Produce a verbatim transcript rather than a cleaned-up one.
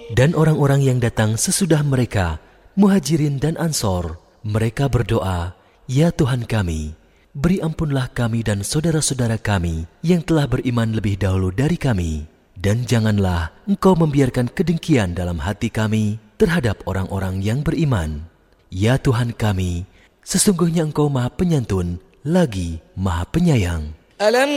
Dan orang-orang yang datang sesudah mereka, Muhajirin dan Ansor, mereka berdoa, "Ya Tuhan kami, beri ampunlah kami dan saudara-saudara kami yang telah beriman lebih dahulu dari kami. Dan janganlah Engkau membiarkan kedengkian dalam hati kami terhadap orang-orang yang beriman. Ya Tuhan kami, sesungguhnya Engkau Maha Penyantun lagi Maha Penyayang." Alam